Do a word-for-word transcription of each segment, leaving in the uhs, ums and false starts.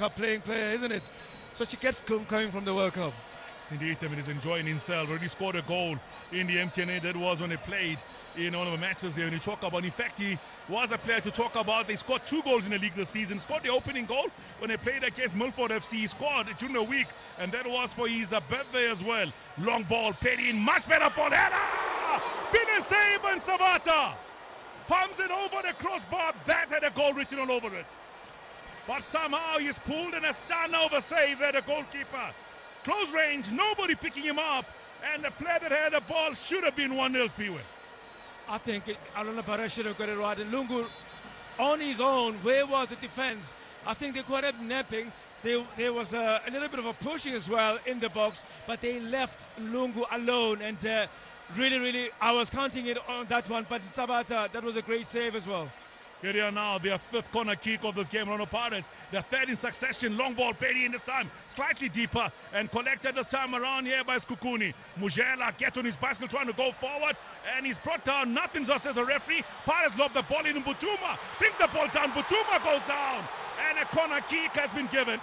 Cup playing player, isn't it? That's what you get from coming from the World Cup. Indeed, I mean, he's enjoying himself. Already scored a goal in the M T N A. That was when they played in one of the matches here. And you talk about, in fact, he was a player to talk about. They scored two goals in the league this season. Scored the opening goal when they played against Milford F C. He scored during the week, and that was for his uh, birthday as well. Long ball, paid in, much better ball. Header! Been a save, and Sabata palms it over the crossbar. That had a goal written all over it. But somehow he's pulled in a stand over save there, the goalkeeper. Close range, nobody picking him up, and the player that had the ball should have been one nil, Spiwe. I think Alana Perez should have got it right. And Lungu, on his own, where was the defense? I think they could have napping. There, there was a, a little bit of a pushing as well in the box, but they left Lungu alone. And uh, really, really, I was counting it on that one, but Tabata, that was a great save as well. Here they are now, their fifth corner kick of this game, Orlando Pirates. Their third in succession, long ball, Petty in this time, slightly deeper, and collected this time around here by Sekhukhune. Mujela gets on his bicycle trying to go forward, and he's brought down. Nothing just as the referee. Pirates lob the ball in, Butuma brings the ball down, Butuma goes down, and a corner kick has been given.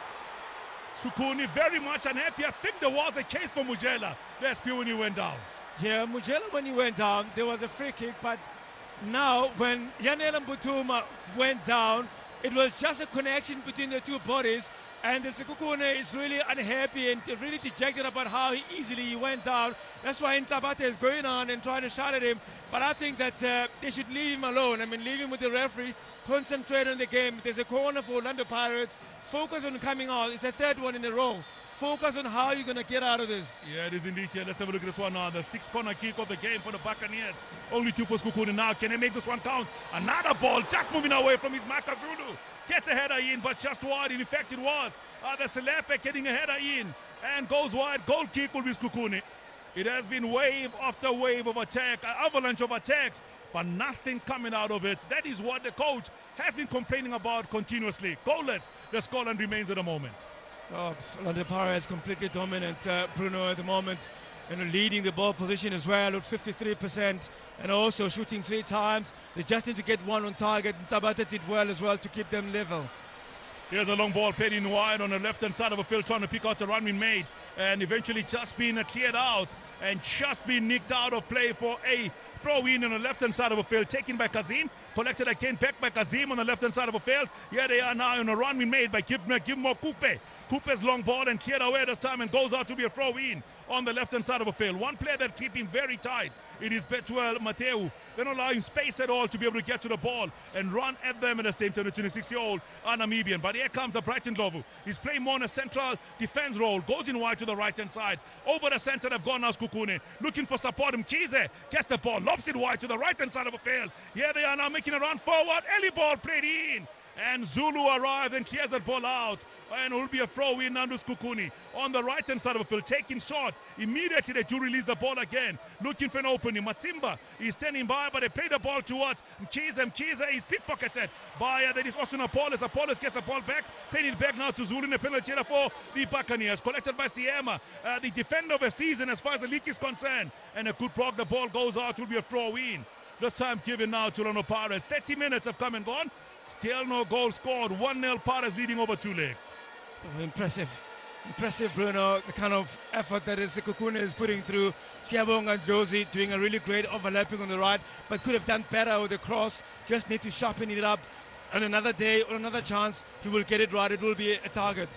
Sekhukhune very much unhappy. I think there was a case for Mujela. That's pure when he went down. Yeah, Mujela, when he went down, there was a free kick, but now, when Yanela Butuma went down, it was just a connection between the two bodies, and the Sekhukhune is really unhappy and really dejected about how he easily he went down. That's why Ntabate is going on and trying to shout at him. But I think that uh, they should leave him alone. I mean, leave him with the referee, concentrate on the game. There's a corner for Orlando Pirates. Focus on coming out. It's the third one in a row. Focus on how you're going to get out of this. Yeah, it is indeed. Yeah, let's have a look at this one now. The sixth corner kick of the game for the Buccaneers. Only two for Sekhukhune now. Can they make this one count? Another ball just moving away from his Makazulu. Gets a header in, but just wide. In fact, it was uh, the Selepe getting a header in and goes wide. Goal kick will be Sekhukhune. It has been wave after wave of attack, uh, avalanche of attacks, but nothing coming out of it. That is what the coach has been complaining about continuously. Goalless, the scoreline remains at the moment. Oh, Orlando Pirates completely dominant, uh, Bruno, at the moment, and leading the ball position as well with fifty-three percent, and also shooting three times. They just need to get one on target, and Tabata did well as well to keep them level. Here's a long ball paid in wide on the left-hand side of the field, trying to pick out a run being made, and eventually just being uh, cleared out and just being nicked out of play for a throw-in on the left-hand side of the field, taken by Kazim, collected again back by Kazim on the left-hand side of the field. Here they are now on a run being made by Gilmore Coupe. Coupe's long ball and cleared away this time and goes out to be a throw-in on the left-hand side of the field. One player that keep him very tight, it is Betuel Mateu. They don't allow him space at all to be able to get to the ball and run at them at the same time. The twenty-six-year-old Namibian. But here comes the Brighton Ndlovu. He's playing more in a central defense role. Goes in wide to the right-hand side. Over the center, they've gone now, Sekhukhune. Looking for support. Mkhize gets the ball. Lobs it wide to the right-hand side of the field. Here they are now making a run forward. Early ball played in. And Zulu arrives and clears that ball out. And it will be a throw in Nandu Sekhukhune on the right hand side of the field, taking shot. Immediately they do release the ball again, looking for an opening. Matsimba is standing by, but they play the ball towards Mkhize. Mkhize is pickpocketed by uh, that is Osuna Apollos. Apollos gets the ball back, playing it back now to Zulu in the penalty area for the Buccaneers. Collected by Siema, uh, the defender of the season as far as the league is concerned. And a good block, the ball goes out, will be a throw in. This time given now to Orlando Pirates. thirty minutes have come and gone. Still no goal scored. one nil Pirates leading over two legs. Oh, impressive. Impressive, Bruno. The kind of effort that Sekhukhune is putting through. Siyabonga Josi doing a really great overlapping on the right, but could have done better with the cross. Just need to sharpen it up. On another day, or another chance, he will get it right. It will be a target.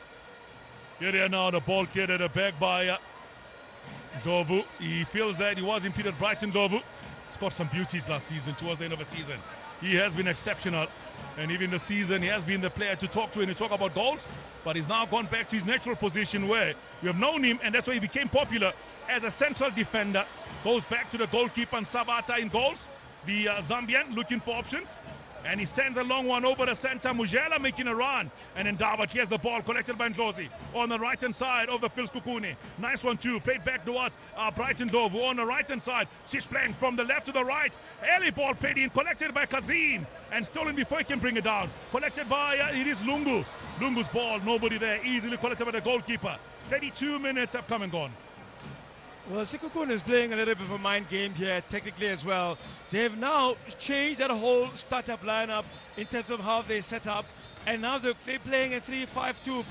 Here they are now. The ball cleared at the back by uh, Ndlovu. He feels that he was impeded. Brighton Ndlovu scored some beauties last season, towards the end of the season. He has been exceptional, and even this season he has been the player to talk to when you talk about goals, but he's now gone back to his natural position where we have known him, and that's why he became popular as a central defender. Goes back to the goalkeeper and Sabata in goals, the uh, Zambian looking for options, and he sends a long one over the center. Mujela making a run, and then Dawa clears the ball, collected by Ndlozi on the right hand side of the Phil Sekhukhune. Nice one too, played back towards uh, Brighton Ndlovu on the right hand side. She's playing from the left to the right. Early ball played in, collected by Kazim, and stolen before he can bring it down. Collected by uh, it is Lungu. Lungu's ball, nobody there, easily collected by the goalkeeper. thirty-two minutes have come and gone. Well, Sekhukhune is playing a little bit of a mind game here, technically as well. They've now changed that whole startup lineup in terms of how they set up, and now they're, they're playing a three five two.